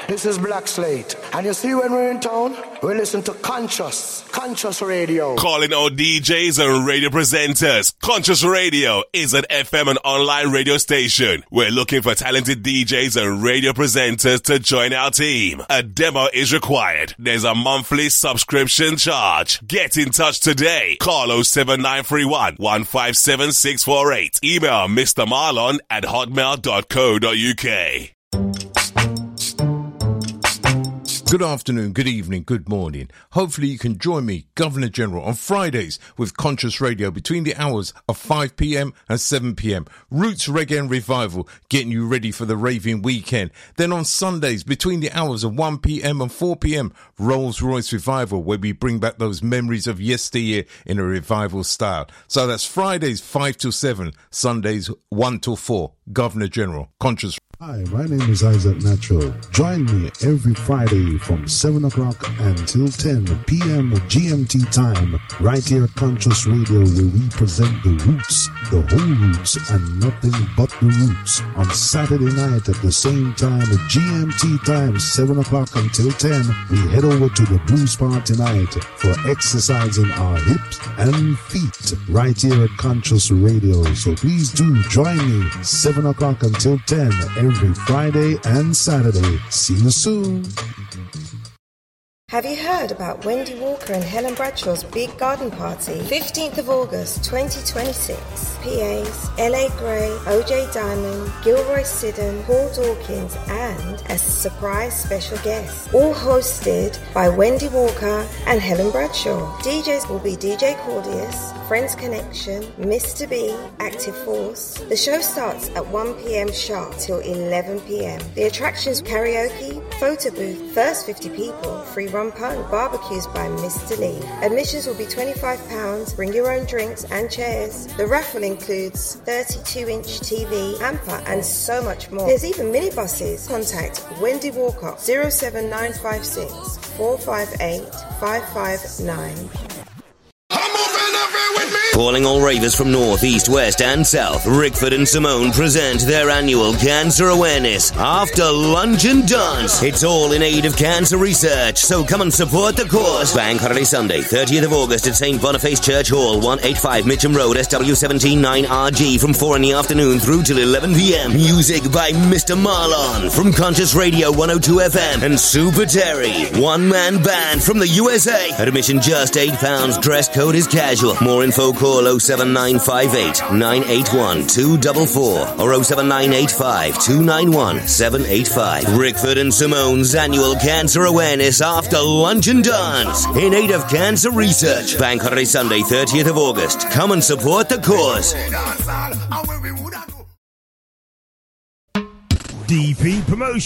This is Black Slate. And you see when we're in town, we listen to Conscious Radio. Calling all DJs and radio presenters. Conscious Radio is an FM and online radio station. We're looking for talented DJs and radio presenters to join our team. A demo is required. There's a monthly subscription charge. Get in touch today. Call 07931 157 648. Email Mr. Marlon at hotmail.co.uk. Good afternoon, good evening, good morning. Hopefully you can join me, Governor General, on Fridays with Conscious Radio between the hours of 5 p.m. and 7 p.m. Roots Reggae and Revival, getting you ready for the raving weekend. Then on Sundays between the hours of 1 p.m. and 4 p.m. Rolls Royce Revival, where we bring back those memories of yesteryear in a revival style. So that's Fridays 5 till 7, Sundays 1 till 4. Governor General, Conscious. Hi, my name is Isaac Natural. Join me every Friday from 7 o'clock until 10 p.m. GMT time, right here at Conscious Radio, where we present the roots, the whole roots, and nothing but the roots. On Saturday night at the same time, GMT time, 7 o'clock until 10, we head over to the Blues Bar tonight for exercising our hips and feet, right here at Conscious Radio. So please do join me, 7 o'clock until 10, every Friday and Saturday. See you soon. Have you heard about Wendy Walker and Helen Bradshaw's big garden party? 15th of August 2026. PAs, L.A. Gray, OJ Diamond, Gilroy Siddon, Paul Dawkins, and a surprise special guest. All hosted by Wendy Walker and Helen Bradshaw. DJs will be DJ Claudius, Friends Connection, Mr. B, Active Force. The show starts at 1 p.m. sharp till 11 p.m. The attractions: karaoke, photo booth, first 50 people, free rum punk, barbecues by Mr. Lee. Admissions will be £25. Bring your own drinks and chairs. The raffle includes 32-inch TV, hamper, and so much more. There's even minibuses. Contact Wendy Walker 07956 458 559. Calling all ravers from north, east, west and south, Rickford and Simone present their annual Cancer Awareness After Lunch and Dance. It's all in aid of cancer research, so come and support the cause. Bank Holiday Sunday, 30th of August at St. Boniface Church Hall, 185 Mitcham Road, SW17 9RG, from 4 in the afternoon through till 11 p.m. Music by Mr. Marlon from Conscious Radio 102 FM and Super Terry. One-man band from the USA. Admission just £8. Dress code is casual. More info, call 07958 981 244 or 07985 291 785. Rickford and Simone's annual Cancer Awareness After Lunch and Dance in aid of cancer research. Bank Holiday Sunday, 30th of August. Come and support the cause. DP Promotion.